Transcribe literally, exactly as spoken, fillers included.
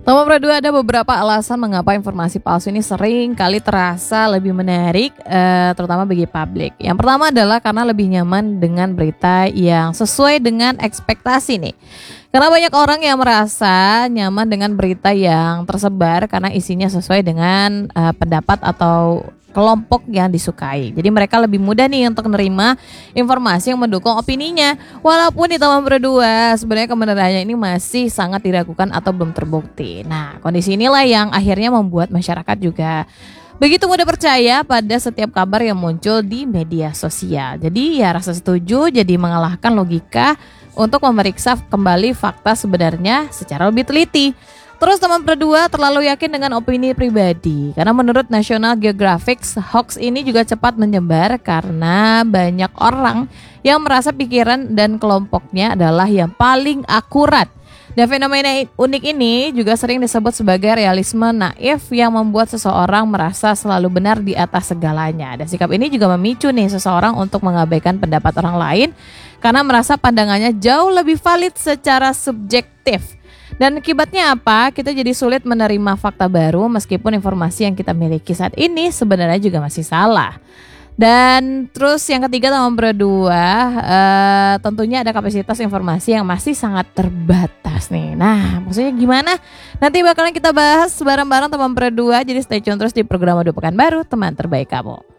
Nomor dua, ada beberapa alasan mengapa informasi palsu ini sering kali terasa lebih menarik, eh, terutama bagi publik. Yang pertama adalah karena lebih nyaman dengan berita yang sesuai dengan ekspektasi nih. Karena banyak orang yang merasa nyaman dengan berita yang tersebar karena isinya sesuai dengan eh, pendapat atau kelompok yang disukai. Jadi mereka lebih mudah nih untuk menerima informasi yang mendukung opininya. Walaupun di nomor dua sebenarnya kebenarannya ini masih sangat diragukan atau belum terbukti. Nah, kondisi inilah yang akhirnya membuat masyarakat juga begitu mudah percaya pada setiap kabar yang muncul di media sosial. Jadi ya rasa setuju jadi mengalahkan logika untuk memeriksa kembali fakta sebenarnya secara lebih teliti. Terus teman berdua terlalu yakin dengan opini pribadi. Karena menurut National Geographic, hoax ini juga cepat menyebar karena banyak orang yang merasa pikiran dan kelompoknya adalah yang paling akurat. Dan fenomena unik ini juga sering disebut sebagai realisme naif yang membuat seseorang merasa selalu benar di atas segalanya. Dan sikap ini juga memicu nih seseorang untuk mengabaikan pendapat orang lain karena merasa pandangannya jauh lebih valid secara subjektif. Dan akibatnya apa? Kita jadi sulit menerima fakta baru meskipun informasi yang kita miliki saat ini sebenarnya juga masih salah. Dan terus yang ketiga nomor dua, uh, tentunya ada kapasitas informasi yang masih sangat terbatas nih. Nah, maksudnya gimana? Nanti bakalan kita bahas bareng-bareng teman berdua. Jadi stay tune terus di program Adu Pekan Baru, teman terbaik kamu.